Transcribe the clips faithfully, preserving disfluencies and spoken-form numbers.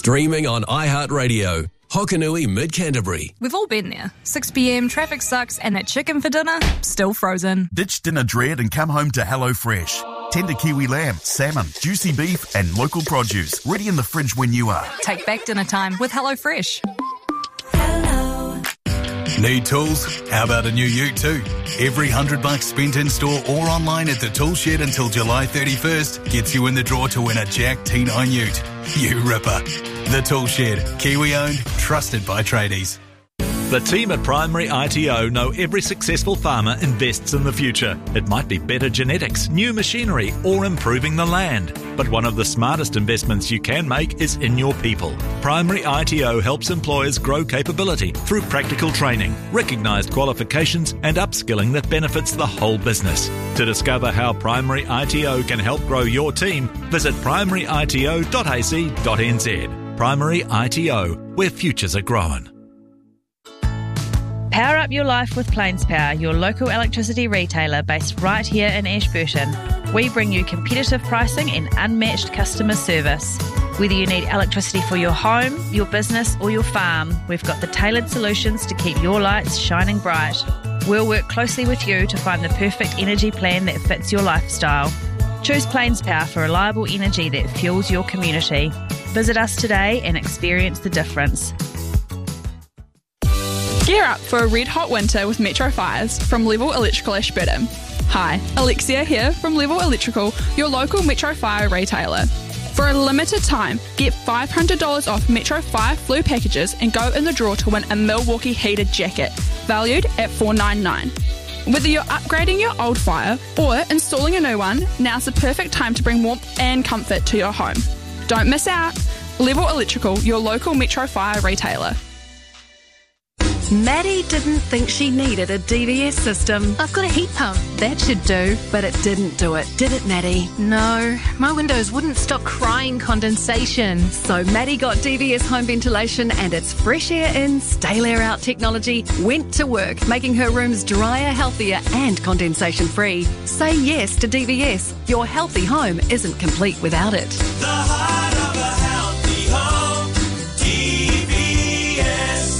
Streaming on iHeartRadio. Hokanui Mid-Canterbury. We've all been there. six p.m, traffic sucks, and that chicken for dinner, still frozen. Ditch dinner dread and come home to HelloFresh. Tender kiwi lamb, salmon, juicy beef and local produce. Ready in the fridge when you are. Take back dinner time with HelloFresh. Need tools? How about a new ute too? Every hundred bucks spent in store or online at the Tool Shed until July thirty-first gets you in the draw to win a Jack T nine ute. You ripper. The Tool Shed, Kiwi owned, trusted by tradies. The team at Primary I T O know every successful farmer invests in the future. It might be better genetics, new machinery, or improving the land. But one of the smartest investments you can make is in your people. Primary I T O helps employers grow capability through practical training, recognised qualifications, and upskilling that benefits the whole business. To discover how Primary I T O can help grow your team, visit primary I T O dot a c dot n z. Primary I T O, where futures are grown. Power up your life with Plains Power, your local electricity retailer based right here in Ashburton. We bring you competitive pricing and unmatched customer service. Whether you need electricity for your home, your business or your farm, we've got the tailored solutions to keep your lights shining bright. We'll work closely with you to find the perfect energy plan that fits your lifestyle. Choose Plains Power for reliable energy that fuels your community. Visit us today and experience the difference. Gear up for a red-hot winter with Metro Fires from Level Electrical Ashburton. Hi, Alexia here from Level Electrical, your local Metro Fire retailer. For a limited time, get five hundred dollars off Metro Fire Flu packages and go in the draw to win a Milwaukee heated jacket, valued at four dollars and ninety-nine cents. Whether you're upgrading your old fire or installing a new one, now's the perfect time to bring warmth and comfort to your home. Don't miss out. Level Electrical, your local Metro Fire retailer. Maddie didn't think she needed a D V S system. I've got a heat pump. That should do. But it didn't do it, did it, Maddie? No, my windows wouldn't stop crying condensation. So Maddie got D V S home ventilation and its fresh air in, stale air out technology went to work, making her rooms drier, healthier and condensation free. Say yes to D V S. Your healthy home isn't complete without it. The heart of a healthy home, D V S.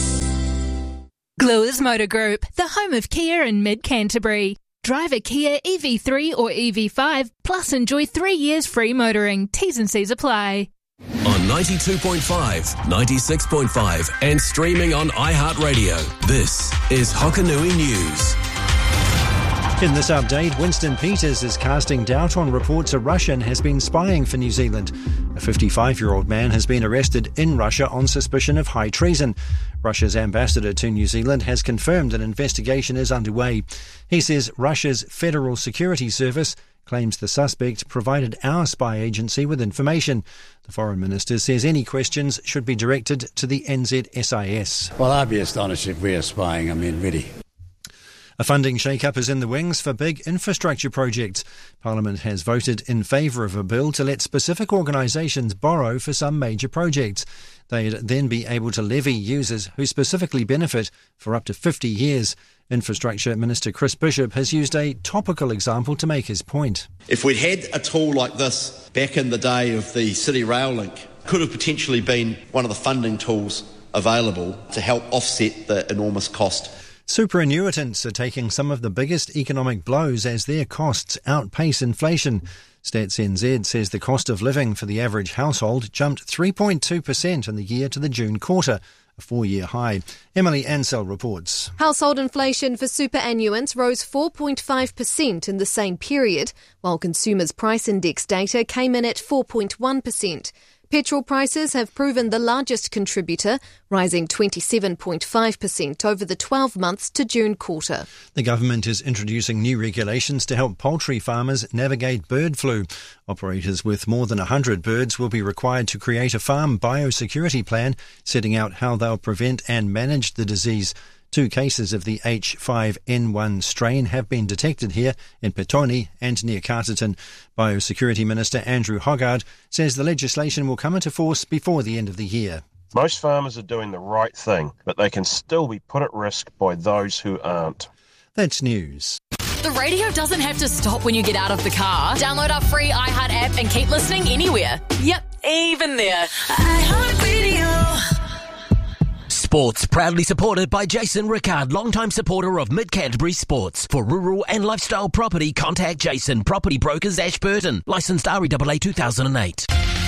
Gluers Motor Group, the home of Kia in Mid-Canterbury. Drive a Kia E V three or E V five, plus enjoy three years free motoring. T's and C's apply. On ninety-two point five, ninety-six point five and streaming on iHeartRadio, this is Hokanui News. In this update, Winston Peters is casting doubt on reports a Russian has been spying for New Zealand. A fifty-five-year-old man has been arrested in Russia on suspicion of high treason. Russia's ambassador to New Zealand has confirmed an investigation is underway. He says Russia's Federal Security Service claims the suspect provided our spy agency with information. The Foreign Minister says any questions should be directed to the N Z S I S. Well, I'd be astonished if we are spying. I mean, really. A funding shake-up is in the wings for big infrastructure projects. Parliament has voted in favour of a bill to let specific organisations borrow for some major projects. They'd then be able to levy users who specifically benefit for up to fifty years. Infrastructure Minister Chris Bishop has used a topical example to make his point. If we'd had a tool like this back in the day of the City Rail Link, could have potentially been one of the funding tools available to help offset the enormous cost. Superannuitants are taking some of the biggest economic blows as their costs outpace inflation. Stats N Z says the cost of living for the average household jumped three point two percent in the year to the June quarter, a four-year high. Emily Ansell reports. Household inflation for superannuants rose four point five percent in the same period, while consumers' price index data came in at four point one percent. Petrol prices have proven the largest contributor, rising twenty-seven point five percent over the twelve months to June quarter. The government is introducing new regulations to help poultry farmers navigate bird flu. Operators with more than one hundred birds will be required to create a farm biosecurity plan, setting out how they'll prevent and manage the disease. Two cases of the H five N one strain have been detected here in Petone and near Carterton. Biosecurity Minister Andrew Hoggard says the legislation will come into force before the end of the year. Most farmers are doing the right thing, but they can still be put at risk by those who aren't. That's news. The radio doesn't have to stop when you get out of the car. Download our free iHeart app and keep listening anywhere. Yep, even there. iHeartRadio. Sports proudly supported by Jason Rickard, longtime supporter of Mid-Canterbury Sports. For rural and lifestyle property, contact Jason, Property Brokers, Ashburton. Licensed R E A A two thousand eight.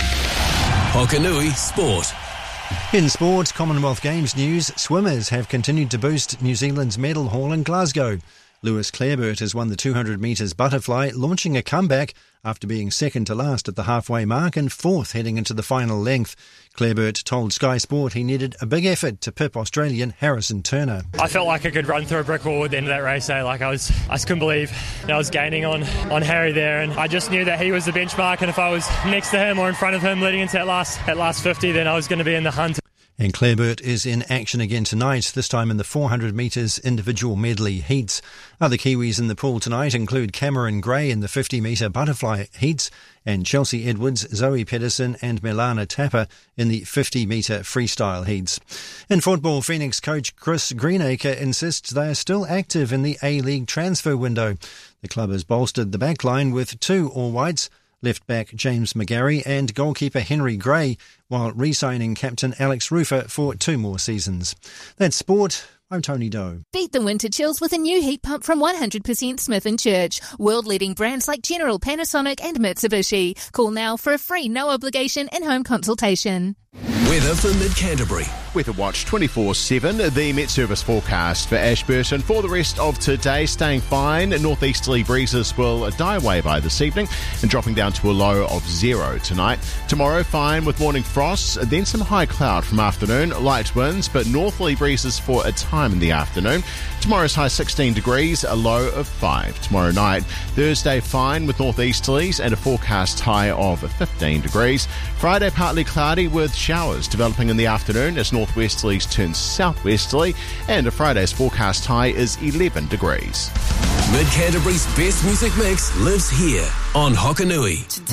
Hokanui Sport. In sport, Commonwealth Games news, swimmers have continued to boost New Zealand's medal haul in Glasgow. Lewis Clareburt has won the two hundred metres butterfly, launching a comeback after being second to last at the halfway mark and fourth heading into the final length. Clareburt told Sky Sport he needed a big effort to pip Australian Harrison Turner. I felt like I could run through a brick wall at the end of that race. Eh? Like I was, I just couldn't believe that I was gaining on, on Harry there, and I just knew that he was the benchmark, and if I was next to him or in front of him leading into that last, that last fifty, then I was going to be in the hunt. And Clareburt is in action again tonight, this time in the four hundred metres individual medley heats. Other Kiwis in the pool tonight include Cameron Gray in the fifty metre butterfly heats and Chelsea Edwards, Zoe Pedersen and Milana Tapper in the fifty metre freestyle heats. In football, Phoenix coach Chris Greenacre insists they are still active in the A-League transfer window. The club has bolstered the backline with two All-Whites, left back James McGarry and goalkeeper Henry Gray, while re-signing captain Alex Rufer for two more seasons. That's sport. I'm Tony Doe. Beat the winter chills with a new heat pump from one hundred percent Smith and Church. World-leading brands like General, Panasonic and Mitsubishi. Call now for a free no-obligation in-home consultation. Weather for Mid-Canterbury. Weather Watch twenty-four seven, the Met Service forecast for Ashburton. For the rest of today, staying fine. Northeasterly breezes will die away by this evening and dropping down to a low of zero tonight. Tomorrow, fine with morning frosts, then some high cloud from afternoon, light winds, but northerly breezes for a time in the afternoon. Tomorrow's high sixteen degrees, a low of five. Tomorrow night, Thursday, fine with northeasterlies and a forecast high of fifteen degrees. Friday, partly cloudy with showers developing in the afternoon as northwesterlies turn southwesterly, and a Friday's forecast high is eleven degrees. Mid-Canterbury's best music mix lives here on Hokanui.